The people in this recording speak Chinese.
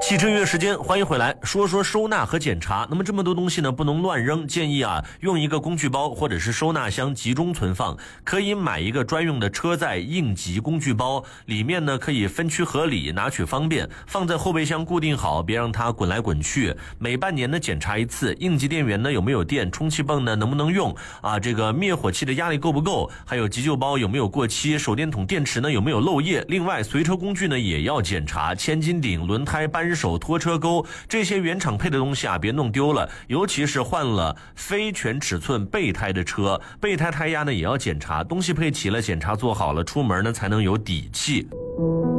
汽车约时间，欢迎回来，说说收纳和检查。那么这么多东西呢，不能乱扔，建议用一个工具包或者是收纳箱集中存放。可以买一个专用的车载应急工具包，里面呢可以分区合理，拿取方便，放在后备箱固定好，别让它滚来滚去。每半年呢检查一次，应急电源呢有没有电，充气泵呢能不能用这个灭火器的压力够不够，还有急救包有没有过期，手电筒电池呢有没有漏液。另外随车工具呢也要检查，千斤顶、轮胎、扳手、拖车钩，这些原厂配的东西别弄丢了，尤其是换了非全尺寸备胎的车，备胎胎压呢也要检查，东西配齐了，检查做好了，出门呢才能有底气。